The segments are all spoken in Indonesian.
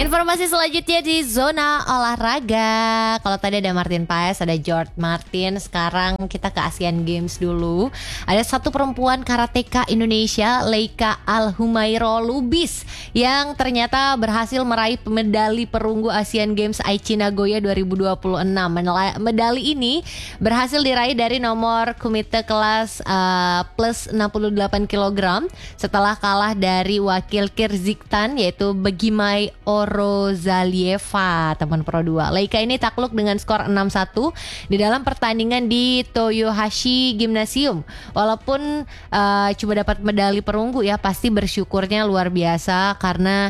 Informasi selanjutnya di zona olahraga. Kalau tadi ada Martin Paes, ada George Martin. Sekarang kita ke Asian Games dulu. Ada satu perempuan karateka Indonesia, Leika Al-Humairo Lubis, yang ternyata berhasil meraih medali perunggu Asian Games Aichi Nagoya 2026. Medali ini berhasil diraih dari nomor kumite kelas plus 68 kg setelah kalah dari wakil Kyrgyzstan yaitu Begimay Orozalieva, teman Pro 2. Leika ini takluk dengan skor 6-1 di dalam pertandingan di Toyohashi Gymnasium. Walaupun cuma dapat medali perunggu ya, pasti bersyukurnya luar biasa karena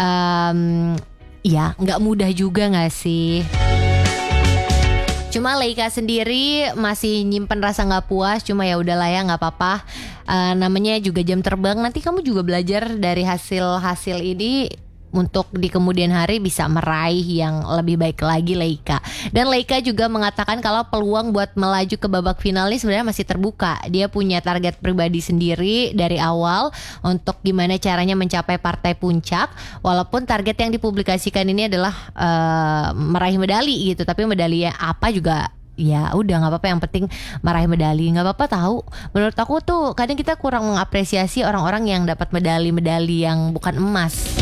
ya nggak mudah juga nggak sih. Cuma Leika sendiri masih nyimpen rasa nggak puas. Cuma ya udahlah ya, nggak apa-apa. Namanya juga jam terbang. Nanti kamu juga belajar dari hasil ini untuk di kemudian hari bisa meraih yang lebih baik lagi Leika. Dan Leika juga mengatakan kalau peluang buat melaju ke babak final ini sebenarnya masih terbuka. Dia punya target pribadi sendiri dari awal untuk gimana caranya mencapai partai puncak. Walaupun target yang dipublikasikan ini adalah meraih medali gitu, tapi medalinya apa juga ya udah nggak apa-apa, yang penting meraih medali. Nggak apa-apa tahu. Menurut aku tuh kadang kita kurang mengapresiasi orang-orang yang dapat medali-medali yang bukan emas.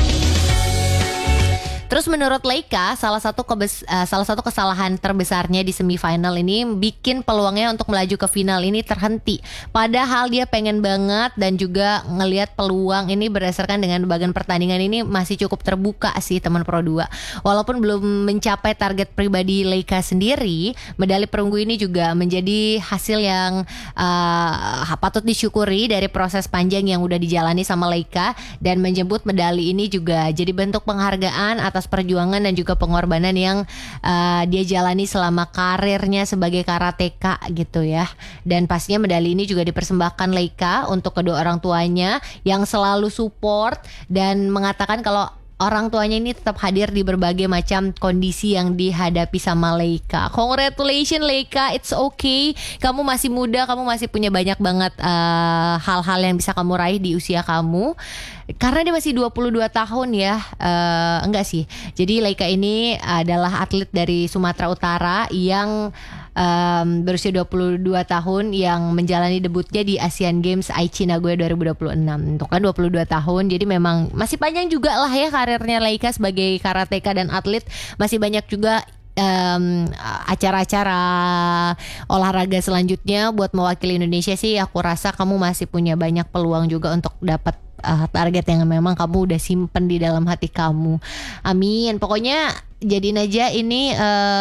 Terus menurut Leika, salah satu kesalahan terbesarnya di semifinal ini bikin peluangnya untuk melaju ke final ini terhenti. Padahal dia pengen banget, dan juga ngelihat peluang ini berdasarkan dengan bagian pertandingan ini masih cukup terbuka sih teman Pro 2. Walaupun belum mencapai target pribadi Leika sendiri, medali perunggu ini juga menjadi hasil yang patut disyukuri dari proses panjang yang udah dijalani sama Leika, dan menjemput medali ini juga jadi bentuk penghargaan atas perjuangan dan juga pengorbanan yang dia jalani selama karirnya sebagai karateka gitu ya. Dan pastinya medali ini juga dipersembahkan Leika untuk kedua orang tuanya yang selalu support dan mengatakan kalau orang tuanya ini tetap hadir di berbagai macam kondisi yang dihadapi sama Leika. Congratulations Leika, it's okay. Kamu masih muda, kamu masih punya banyak banget hal-hal yang bisa kamu raih di usia kamu. Karena dia masih 22 tahun ya. Enggak sih. Jadi Leika ini adalah atlet dari Sumatera Utara yang berusia 22 tahun yang menjalani debutnya di Asian Games Aichi Nagoya 2026. Itu kan 22 tahun, jadi memang masih panjang juga lah ya karirnya Leika sebagai karateka dan atlet. Masih banyak juga acara-acara olahraga selanjutnya buat mewakili Indonesia sih. Aku rasa kamu masih punya banyak peluang juga untuk dapat target yang memang kamu udah simpen di dalam hati kamu. Amin. Pokoknya jadiin aja ini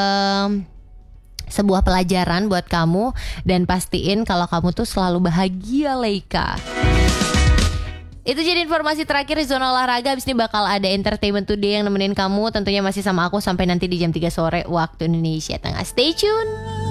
sebuah pelajaran buat kamu, dan pastiin kalau kamu tuh selalu bahagia Leika. Itu jadi informasi terakhir di zona olahraga. Abis ini bakal ada Entertainment Today yang nemenin kamu. Tentunya masih sama aku sampai nanti di jam 3 sore waktu Indonesia Tengah. Stay tune.